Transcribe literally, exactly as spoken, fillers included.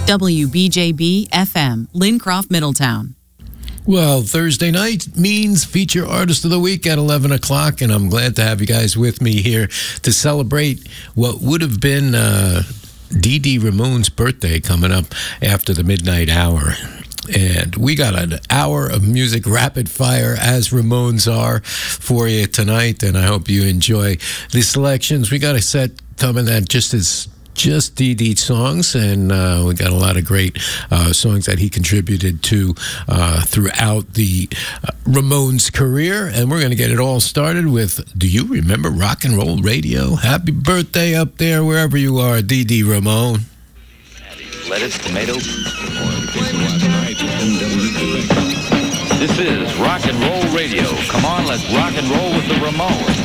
W B J B F M, Lincroft, Middletown. Well, Thursday night means Feature Artist of the Week at eleven o'clock, and I'm glad to have you guys with me here to celebrate what would have been uh, Dee Dee Ramone's birthday coming up after the midnight hour. And we got an hour of music rapid fire, as Ramones are, for you tonight, and I hope you enjoy the selections. We got a set coming that just is just Dee Dee songs, and uh, we got a lot of great uh, songs that he contributed to uh, throughout the uh, Ramones career, and we're going to get it all started with Do You Remember Rock and Roll Radio? Happy birthday up there, wherever you are, Dee Dee Ramone. Lettuce, tomato. This is Rock and Roll Radio. Come on, let's rock and roll with the Ramones.